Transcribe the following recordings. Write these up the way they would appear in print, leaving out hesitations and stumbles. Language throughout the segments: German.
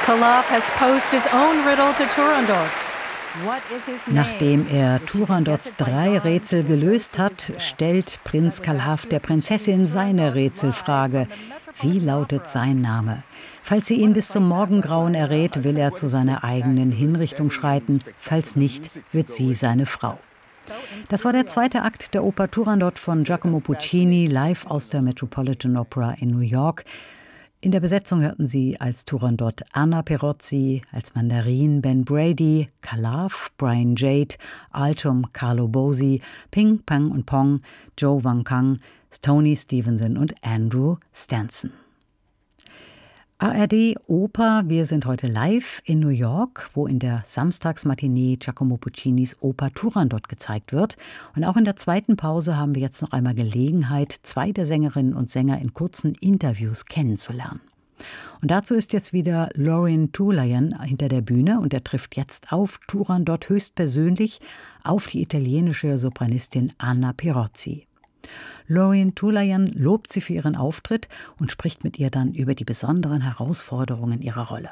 Khalaf has posed his own riddle to Turandot. Nachdem er Turandots 3 Rätsel gelöst hat, stellt Prinz Khalaf der Prinzessin seine Rätselfrage. Wie lautet sein Name? Falls sie ihn bis zum Morgengrauen errät, will er zu seiner eigenen Hinrichtung schreiten. Falls nicht, wird sie seine Frau. Das war der zweite Akt der Oper Turandot von Giacomo Puccini, live aus der Metropolitan Opera in New York. In der Besetzung hörten Sie als Turandot Anna Perozzi, als Mandarin Ben Brady, Khalaf Brian Jade, Altum Carlo Bosi, Ping Pang und Pong Joe Wang Kang, Tony Stevenson und Andrew Stanson. ARD Oper, wir sind heute live in New York, wo in der Samstagsmatinee Giacomo Puccinis Oper Turandot gezeigt wird. Und auch in der zweiten Pause haben wir jetzt noch einmal Gelegenheit, 2 der Sängerinnen und Sänger in kurzen Interviews kennenzulernen. Und dazu ist jetzt wieder Lorien Toulayan hinter der Bühne und er trifft jetzt auf Turandot höchstpersönlich auf die italienische Sopranistin Anna Perozzi. Lorien Toulayan lobt sie für ihren Auftritt und spricht mit ihr dann über die besonderen Herausforderungen ihrer Rolle.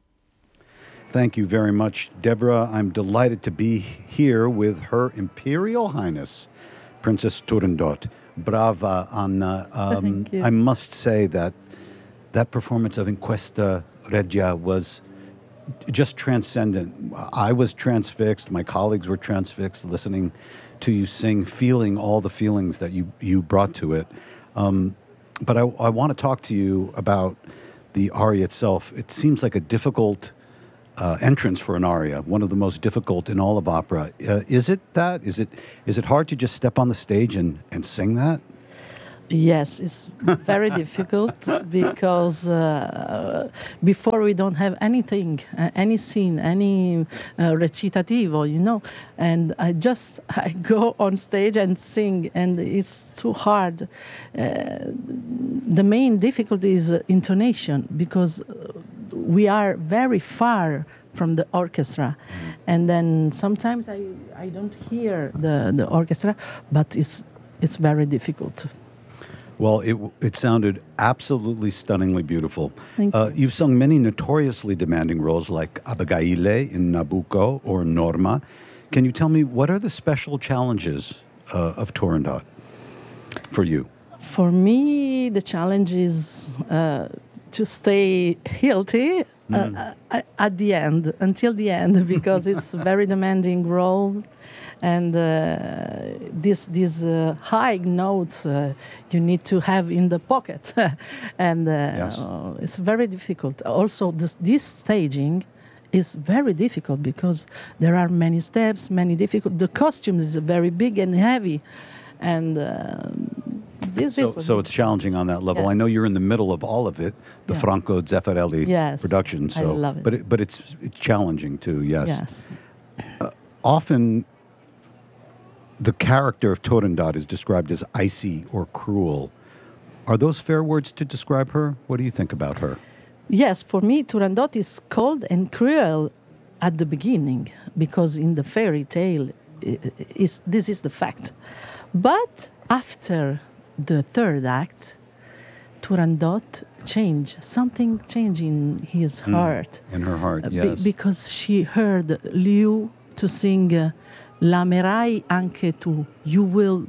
Thank you very much, Deborah. I'm delighted to be here with Her Imperial Highness, Princess Turandot. Brava, Anna. Thank you. I must say that performance of Inquesta Regia was just transcendent. I was transfixed. My colleagues were transfixed listening to you sing, feeling all the feelings that you brought to it. But I want to talk to you about the aria itself. It seems like a difficult entrance for an aria, one of the most difficult in all of opera. Is it that? Is it hard to just step on the stage and sing that? Yes, it's very difficult because before we don't have anything, any scene, any recitativo, and I go on stage and sing, and it's too hard. The main difficulty is intonation because we are very far from the orchestra, and then sometimes I don't hear the orchestra, but it's very difficult. Well, it sounded absolutely stunningly beautiful. Thank you. You've sung many notoriously demanding roles like Abigaile in Nabucco or Norma. Can you tell me what are the special challenges of Turandot for you? For me, the challenge is to stay healthy at the end, until the end, because it's very demanding role. And these high notes you need to have in the pocket, and Yes. It's very difficult. Also, this staging is very difficult because there are many steps, many difficult. The costume is very big and heavy, and So it's challenging on that level. Yes. I know you're in the middle of all of it, the Yeah. Franco Zeffirelli Yes, production. So, I love it. But it's challenging too. Yes. Yes. Often, the character of Turandot is described as icy or cruel. Are those fair words to describe her? What do you think about her? Yes, for me, Turandot is cold and cruel at the beginning because in the fairy tale, this is the fact. But after the third act, Turandot something changed in his heart. In her heart, yes. Because she heard Liu to sing L'amerai anche tu, you will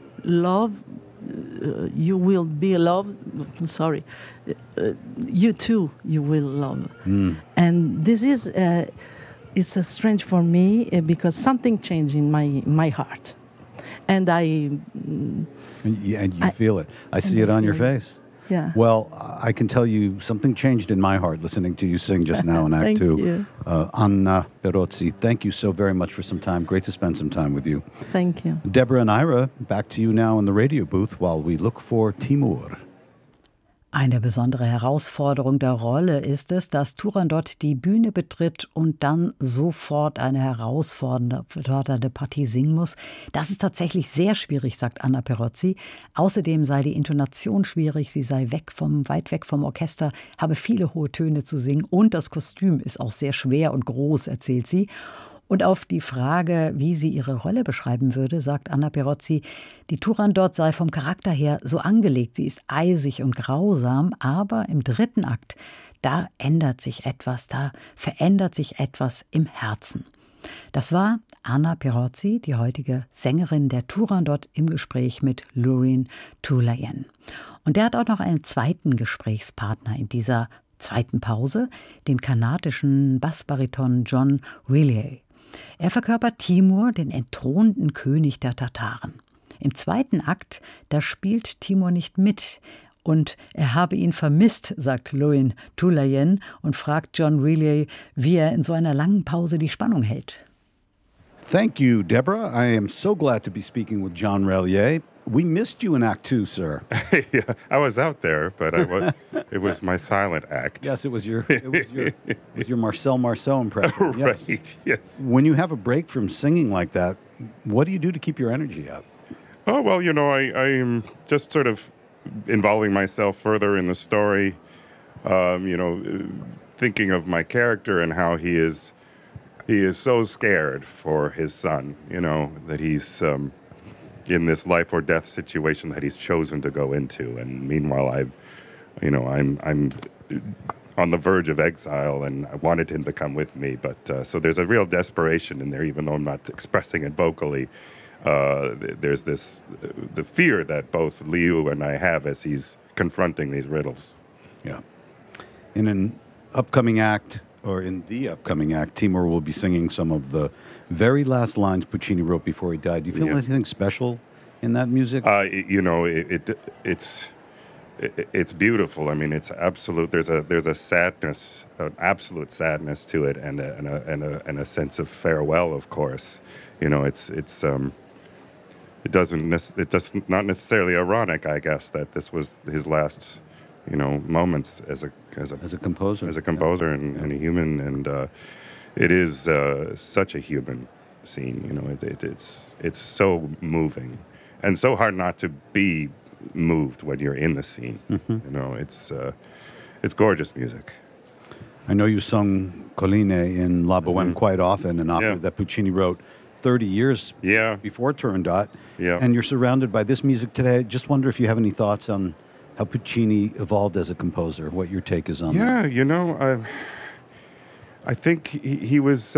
be loved. Sorry, you too, you will love. And this is it's strange for me because something changed in my heart, and I feel it. I see it on your face. Yeah. Well, I can tell you something changed in my heart listening to you sing just now in Act Thank 2. you. Anna Perozzi, thank you so very much for some time. Great to spend some time with you. Thank you. Deborah and Ira, back to you now in the radio booth while we look for Timur. Eine besondere Herausforderung der Rolle ist es, dass Turandot die Bühne betritt und dann sofort eine herausfordernde Partie singen muss. Das ist tatsächlich sehr schwierig, sagt Anna Perozzi. Außerdem sei die Intonation schwierig, sie sei weit weg vom Orchester, habe viele hohe Töne zu singen und das Kostüm ist auch sehr schwer und groß, erzählt sie. Und auf die Frage, wie sie ihre Rolle beschreiben würde, sagt Anna Perozzi, die Turandot sei vom Charakter her so angelegt. Sie ist eisig und grausam, aber im dritten Akt, da ändert sich etwas, da verändert sich etwas im Herzen. Das war Anna Pirozzi, die heutige Sängerin der Turandot, im Gespräch mit Lorin Tulayan. Und der hat auch noch einen zweiten Gesprächspartner in dieser zweiten Pause, den kanadischen Bassbariton John Riley. Er verkörpert Timur, den entthronten König der Tataren. Im zweiten Akt, da spielt Timur nicht mit. Und er habe ihn vermisst, sagt Lorin Tulayan und fragt John Riley, wie er in so einer langen Pause die Spannung hält. Thank you, Deborah. I am so glad to be speaking with John Relier. We missed you in Act 2, sir. Yeah, I was out there, but it was my silent act. Yes, it was your Marcel Marceau impression. Yes. Right, yes. When you have a break from singing like that, what do you do to keep your energy up? Oh, well, I'm just sort of involving myself further in the story, thinking of my character and how he is so scared for his son, that he's in this life or death situation that he's chosen to go into. And meanwhile, I'm on the verge of exile, and I wanted him to come with me. But so there's a real desperation in there, even though I'm not expressing it vocally. There's the fear that both Liu and I have as he's confronting these riddles. Yeah. In the upcoming act, Timur will be singing some of the very last lines Puccini wrote before he died. Do you feel anything special in that music? It's beautiful. I mean, it's absolute. There's a sadness, an absolute sadness to it, and a sense of farewell. Of course, it's not necessarily ironic, I guess, that this was his last, moments as a composer, and a human, and it is such a human scene. It's so moving, and so hard not to be moved when you're in the scene. Mm-hmm. It's gorgeous music. I know you sung Colline in La Bohème quite often, an opera that Puccini wrote 30 years before Turandot. Yeah. And you're surrounded by this music today. Just wonder if you have any thoughts on how Puccini evolved as a composer, what your take is on that. Yeah, I think he was...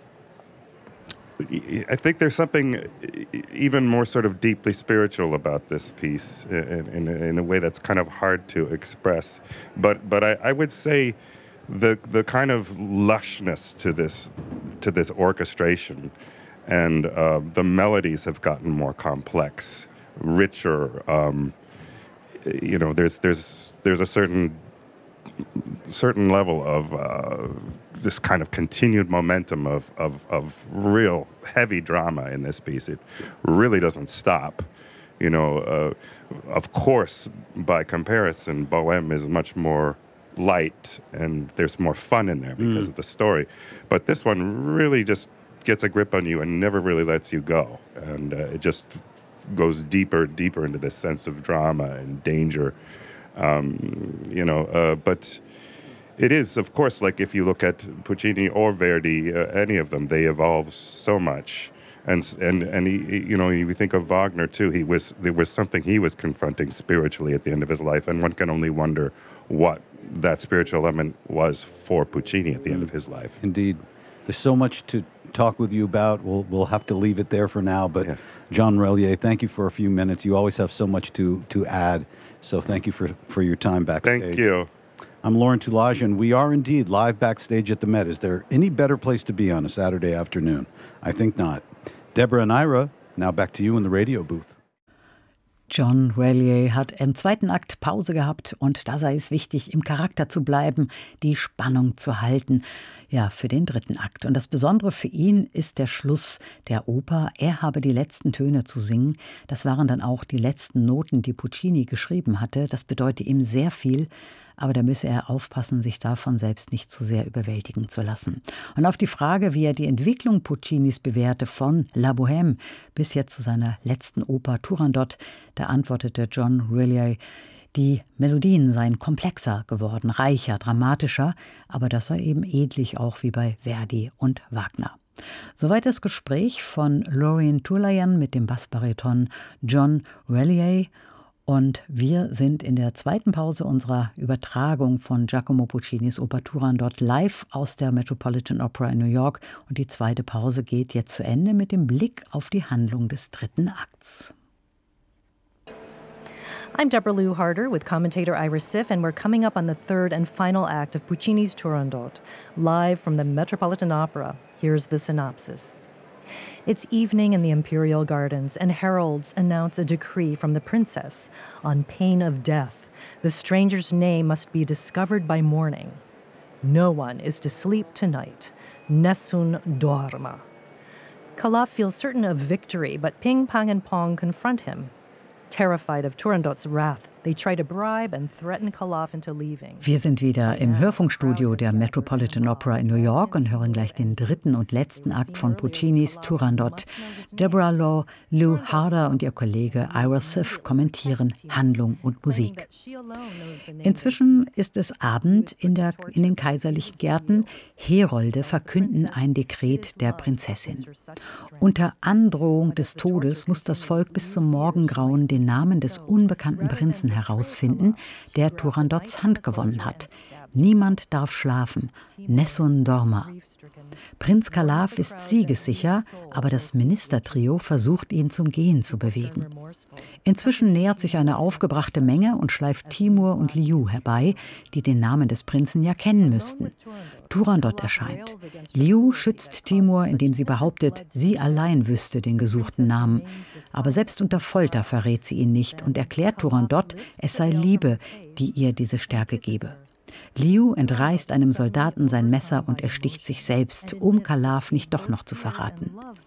I think there's something even more sort of deeply spiritual about this piece in a way that's kind of hard to express. But I would say the kind of lushness to this orchestration, and the melodies have gotten more complex, richer. There's a certain level of this kind of continued momentum of real heavy drama in this piece. It really doesn't stop. Of course, by comparison, Bohème is much more light, and there's more fun in there because of the story. But this one really just gets a grip on you and never really lets you go. And it just goes deeper into this sense of drama and danger. But it is, of course, like if you look at Puccini or Verdi, any of them, they evolve so much. And he, you think of Wagner too. There was something he was confronting spiritually at the end of his life, and one can only wonder what that spiritual element was for Puccini at the end of his life. Indeed, there's so much to talk with you about. We'll have to leave it there for now. But John Relier, thank you for a few minutes. You always have so much to add. So thank you for your time backstage. Thank you. I'm Lorin Tulayan, and we are indeed live backstage at the Met. Is there any better place to be on a Saturday afternoon? I think not. Deborah and Ira, now back to you in the radio booth. John Relier hat im zweiten Akt Pause gehabt, und da sei es wichtig, im Charakter zu bleiben, die Spannung zu halten. Ja, für den dritten Akt. Und das Besondere für ihn ist der Schluss der Oper. Er habe die letzten Töne zu singen. Das waren dann auch die letzten Noten, die Puccini geschrieben hatte. Das bedeutet ihm sehr viel. Aber da müsse er aufpassen, sich davon selbst nicht zu sehr überwältigen zu lassen. Und auf die Frage, wie er die Entwicklung Puccinis bewährte von La Bohème bis jetzt zu seiner letzten Oper Turandot, da antwortete John Relier: Die Melodien seien komplexer geworden, reicher, dramatischer, aber das sei eben ähnlich auch wie bei Verdi und Wagner. Soweit das Gespräch von Lorin Tulayan mit dem Bassbariton John Relier. Und wir sind in der zweiten Pause unserer Übertragung von Giacomo Puccinis Oper Turandot live aus der Metropolitan Opera in New York. Und die zweite Pause geht jetzt zu Ende mit dem Blick auf die Handlung des dritten Akts. I'm Deborah Lou Harder with commentator Ira Siff, and we're coming up on the third and final act of Puccini's Turandot, live from the Metropolitan Opera. Here's the synopsis. It's evening in the Imperial Gardens, and heralds announce a decree from the princess. On pain of death, the stranger's name must be discovered by morning. No one is to sleep tonight. Nessun dorma. Calaf feels certain of victory, but Ping, Pang, and Pong confront him. Terrified of Turandot's wrath, they try to bribe and threaten Calaf into leaving. Wir sind wieder im Hörfunkstudio der Metropolitan Opera in New York und hören gleich den dritten und letzten Akt von Puccinis Turandot. Deborah Lou Harder und ihr Kollege Ira Siff kommentieren Handlung und Musik. Inzwischen ist es Abend in den kaiserlichen Gärten. Herolde verkünden ein Dekret der Prinzessin. Unter Androhung des Todes muss das Volk bis zum Morgengrauen den Namen des unbekannten Prinzen herausfinden, der Turandots Hand gewonnen hat. Niemand darf schlafen. Nessun dorma. Prinz Calaf ist siegessicher, aber das Ministertrio versucht, ihn zum Gehen zu bewegen. Inzwischen nähert sich eine aufgebrachte Menge und schleift Timur und Liu herbei, die den Namen des Prinzen ja kennen müssten. Turandot erscheint. Liu schützt Timur, indem sie behauptet, sie allein wüsste den gesuchten Namen. Aber selbst unter Folter verrät sie ihn nicht und erklärt Turandot, es sei Liebe, die ihr diese Stärke gebe. Liu entreißt einem Soldaten sein Messer und ersticht sich selbst, um Calaf nicht doch noch zu verraten.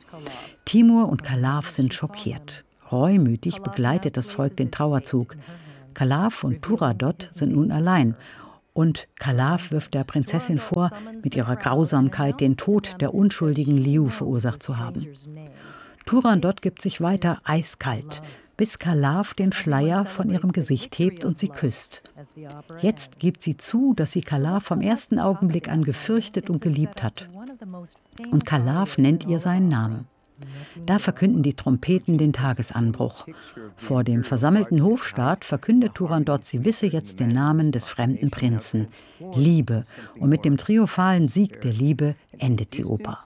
Timur und Calaf sind schockiert. Reumütig begleitet das Volk den Trauerzug. Calaf und Turandot sind nun allein. Und Calaf wirft der Prinzessin vor, mit ihrer Grausamkeit den Tod der unschuldigen Liu verursacht zu haben. Turandot gibt sich weiter eiskalt, bis Calaf den Schleier von ihrem Gesicht hebt und sie küsst. Jetzt gibt sie zu, dass sie Calaf vom ersten Augenblick an gefürchtet und geliebt hat. Und Calaf nennt ihr seinen Namen. Da verkünden die Trompeten den Tagesanbruch. Vor dem versammelten Hofstaat verkündet Turandot, sie wisse jetzt den Namen des fremden Prinzen. Liebe. Und mit dem triumphalen Sieg der Liebe endet die Oper.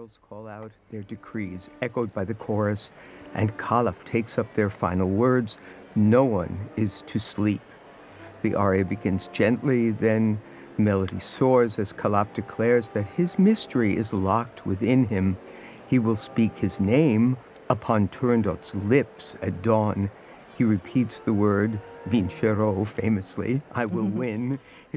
And Calaf takes up their final words, no one is to sleep. The aria begins gently, then the melody soars as Calaf declares that his mystery is locked within him. He will speak his name upon Turandot's lips at dawn. He repeats the word, Vincero, famously, I will win.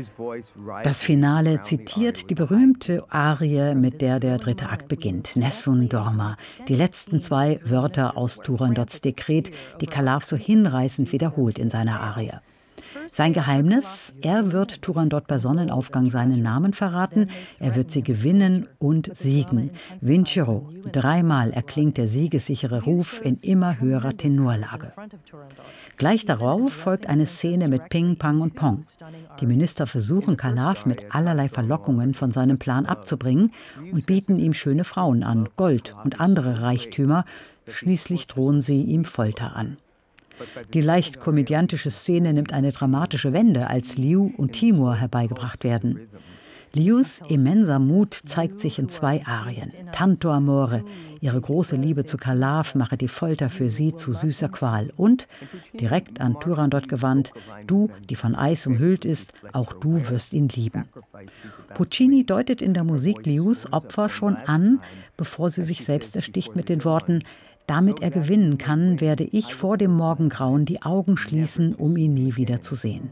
Das Finale zitiert die berühmte Arie, mit der der dritte Akt beginnt, Nessun dorma, die letzten zwei Wörter aus Turandots Dekret, die Calaf so hinreißend wiederholt in seiner Arie. Sein Geheimnis, er wird Turandot bei Sonnenaufgang seinen Namen verraten, er wird sie gewinnen und siegen. Vincero, dreimal erklingt der siegessichere Ruf in immer höherer Tenorlage. Gleich darauf folgt eine Szene mit Ping, Pang und Pong. Die Minister versuchen Calaf mit allerlei Verlockungen von seinem Plan abzubringen und bieten ihm schöne Frauen an, Gold und andere Reichtümer. Schließlich drohen sie ihm Folter an. Die leicht komödiantische Szene nimmt eine dramatische Wende, als Liu und Timur herbeigebracht werden. Lius immenser Mut zeigt sich in zwei Arien. Tanto amore, ihre große Liebe zu Calaf mache die Folter für sie zu süßer Qual. Und, direkt an Turandot gewandt, du, die von Eis umhüllt ist, auch du wirst ihn lieben. Puccini deutet in der Musik Lius Opfer schon an, bevor sie sich selbst ersticht mit den Worten: Damit er gewinnen kann, werde ich vor dem Morgengrauen die Augen schließen, um ihn nie wieder zu sehen.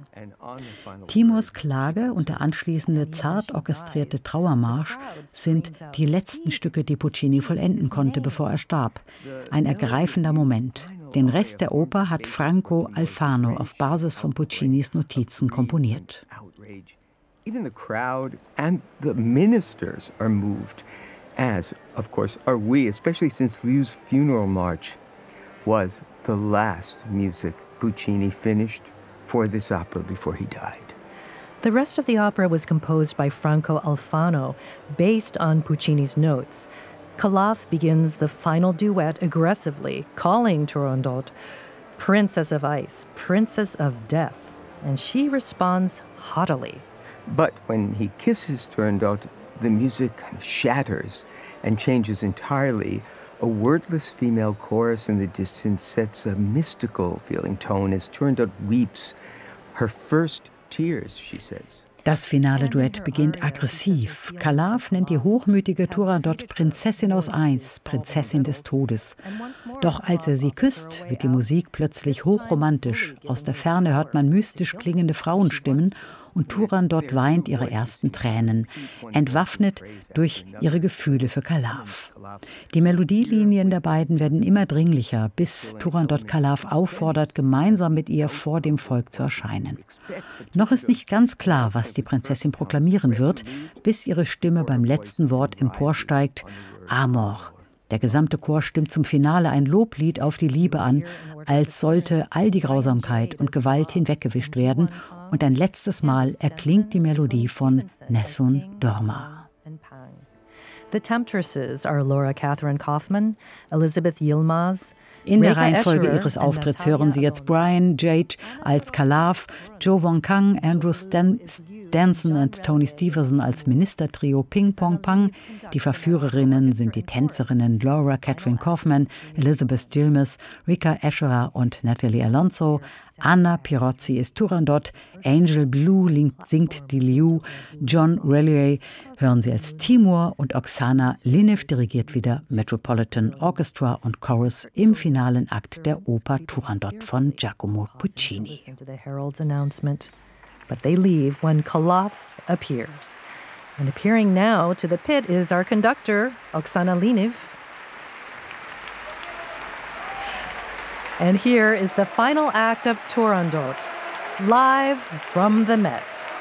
Timurs Klage und der anschließende zart orchestrierte Trauermarsch sind die letzten Stücke, die Puccini vollenden konnte, bevor er starb. Ein ergreifender Moment. Den Rest der Oper hat Franco Alfano auf Basis von Puccinis Notizen komponiert. Even the crowd and the ministers are moved. As, of course, are we, especially since Liu's funeral march was the last music Puccini finished for this opera before he died. The rest of the opera was composed by Franco Alfano, based on Puccini's notes. Calaf begins the final duet aggressively, calling Turandot, Princess of Ice, Princess of Death. And she responds haughtily. But when he kisses Turandot, the music kind of shatters and changes entirely. A wordless female chorus in the distance sets a mystical feeling tone as Turandot weeps. Her first tears, she says. Das finale Duett beginnt aggressiv. Kalav nennt die hochmütige Turandot Prinzessin aus Eis, Prinzessin des Todes. Doch als er sie küsst, wird die Musik plötzlich hochromantisch. Aus der Ferne hört man mystisch klingende Frauenstimmen und Turandot weint ihre ersten Tränen, entwaffnet durch ihre Gefühle für Kalav. Die Melodielinien der beiden werden immer dringlicher, bis Turandot Kalav auffordert, gemeinsam mit ihr vor dem Volk zu erscheinen. Noch ist nicht ganz klar, was die Prinzessin proklamieren wird, bis ihre Stimme beim letzten Wort emporsteigt: Amor. Der gesamte Chor stimmt zum Finale ein Loblied auf die Liebe an, als sollte all die Grausamkeit und Gewalt hinweggewischt werden, und ein letztes Mal erklingt die Melodie von Nessun Dorma. The Temptresses are Laura Catherine Kaufman, Elizabeth Yilmaz. In der Reihenfolge ihres Auftritts hören Sie jetzt Brian Jade als Kalav, Jo Wong Kang, Andrew Stanson und Tony Stevenson als Ministertrio Ping Pong Pang. Die Verführerinnen sind die Tänzerinnen Laura Catherine Kaufman, Elizabeth Yilmaz, Rika Asherar und Natalie Alonso. Anna Pirozzi ist Turandot, Angel Blue singt die Liu, John Relier hören Sie als Timur und Oksana Linev dirigiert wieder Metropolitan Orchestra und Chorus im finalen Akt der Oper Turandot von Giacomo Puccini. But they leave when Kalav appears. And appearing now to the pit is our conductor, Oksana Linev. And here is the final act of Turandot, live from the Met.